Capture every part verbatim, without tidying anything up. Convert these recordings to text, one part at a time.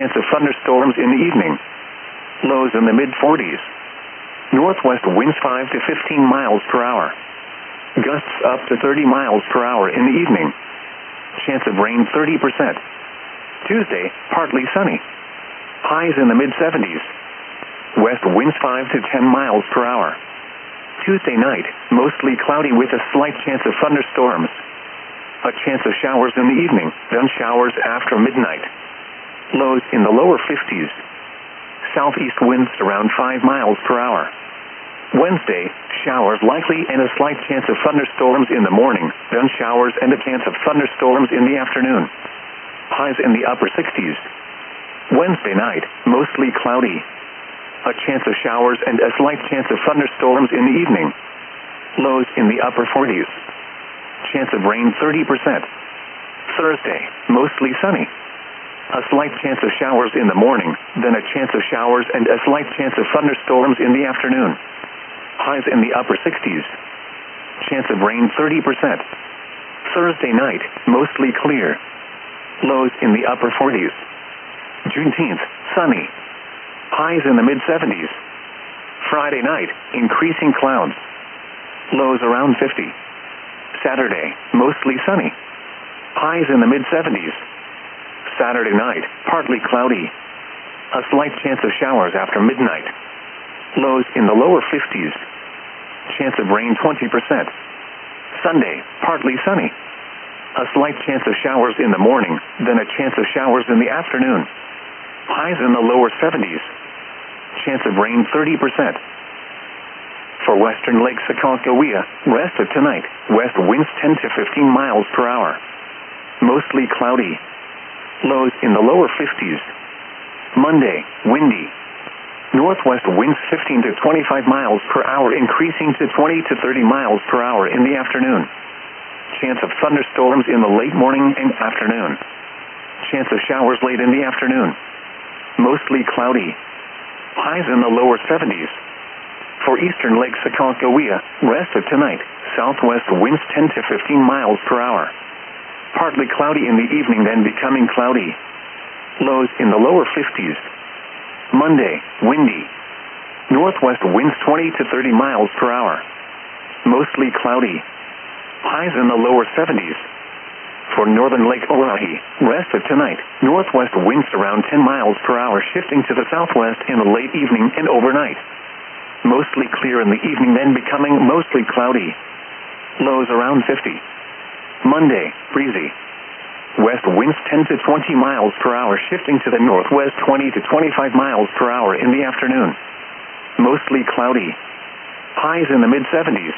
Chance of thunderstorms in the evening. Lows in the mid forties. Northwest winds five to fifteen miles per hour. Gusts up to thirty miles per hour in the evening. Chance of rain thirty percent. Tuesday, partly sunny. Highs in the mid seventies. West winds five to ten miles per hour. Tuesday night, mostly cloudy with a slight chance of thunderstorms. A chance of showers in the evening, then showers after midnight. Lows in the lower fifties. Southeast winds around five miles per hour. Wednesday, showers likely and a slight chance of thunderstorms in the morning, then showers and a chance of thunderstorms in the afternoon. Highs in the upper sixties. Wednesday night, mostly cloudy. A chance of showers and a slight chance of thunderstorms in the evening. Lows in the upper forties. Chance of rain thirty percent. Thursday, mostly sunny. A slight chance of showers in the morning, then a chance of showers and a slight chance of thunderstorms in the afternoon. Highs in the upper sixties. Chance of rain thirty percent. Thursday night, mostly clear. Lows in the upper forties. Juneteenth, sunny. Highs in the mid seventies. Friday night, increasing clouds. Lows around fifty. Saturday, mostly sunny. Highs in the mid seventies. Saturday night, partly cloudy. A slight chance of showers after midnight. Lows in the lower fifties. Chance of rain twenty percent. Sunday, partly sunny. A slight chance of showers in the morning, then a chance of showers in the afternoon. Highs in the lower seventies. Chance of rain thirty percent. For western Lake Aconcagua, rest of tonight, west winds ten to fifteen miles per hour. Mostly cloudy. Lows in the lower fifties. Monday, windy. Northwest winds fifteen to twenty-five miles per hour, increasing to twenty to thirty miles per hour in the afternoon. Chance of thunderstorms in the late morning and afternoon. Chance of showers late in the afternoon. Mostly cloudy. Highs in the lower seventies. For eastern Lake Aconcagua, rest of tonight, southwest winds ten to fifteen miles per hour. Partly cloudy in the evening, then becoming cloudy. Lows in the lower fifties. Monday, windy. Northwest winds twenty to thirty miles per hour. Mostly cloudy. Highs in the lower seventies. For northern Lake Oahe, rest of tonight, northwest winds around ten miles per hour, shifting to the southwest in the late evening and overnight. Mostly clear in the evening, then becoming mostly cloudy. Lows around fifty. Monday, breezy. West winds ten to twenty miles per hour, shifting to the northwest twenty to twenty-five miles per hour in the afternoon. Mostly cloudy. Highs in the mid seventies.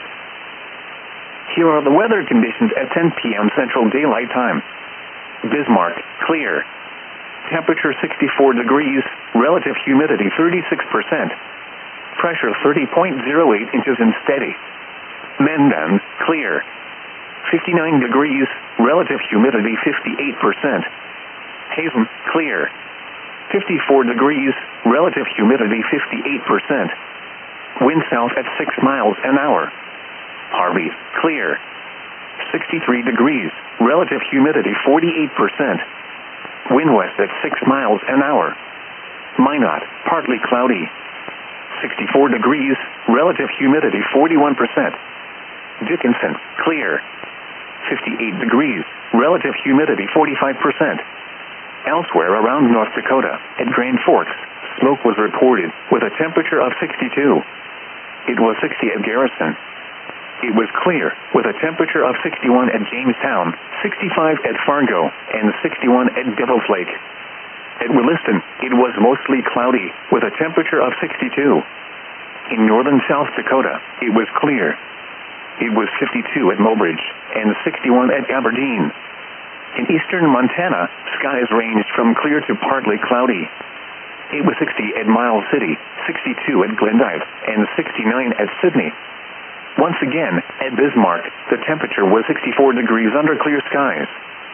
Here are the weather conditions at ten p m Central Daylight Time. Bismarck, clear. Temperature sixty-four degrees, relative humidity thirty-six percent. Pressure thirty point zero eight inches and steady. Mendon, clear. fifty-nine degrees, relative humidity fifty-eight percent. Hazen, clear. fifty-four degrees, relative humidity fifty-eight percent. Wind south at six miles an hour. Harvey, clear. sixty-three degrees, relative humidity forty-eight percent. Wind west at six miles an hour. Minot, partly cloudy. sixty-four degrees, relative humidity forty-one percent. Dickinson, clear. fifty-eight degrees, relative humidity forty-five percent. Elsewhere around North Dakota, at Grand Forks, smoke was reported with a temperature of sixty-two. It was sixty at Garrison. It was clear, with a temperature of sixty-one at Jamestown, sixty-five at Fargo, and sixty-one at Devil's Lake. At Williston, it was mostly cloudy, with a temperature of sixty-two. In northern South Dakota, it was clear. It was fifty-two at Mobridge, and sixty-one at Aberdeen. In eastern Montana, skies ranged from clear to partly cloudy. It was sixty at Miles City, sixty-two at Glendive, and sixty-nine at Sydney. Once again, at Bismarck, the temperature was sixty-four degrees under clear skies.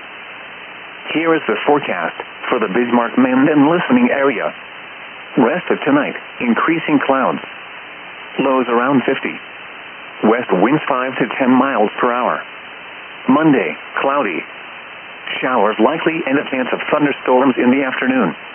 Here is the forecast for the Bismarck-Mendon listening area. Rest of tonight, increasing clouds. Lows around fifty. West winds five to ten miles per hour. Monday, cloudy. Showers likely and a chance of thunderstorms in the afternoon.